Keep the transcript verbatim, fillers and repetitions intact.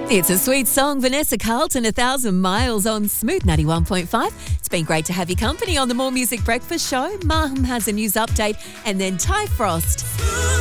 It's a sweet song. Vanessa Carlton, A Thousand Miles on Smooth ninety-one point five. It's been great to have your company on the More Music Breakfast Show. Maham has a news update and then Ty Frost.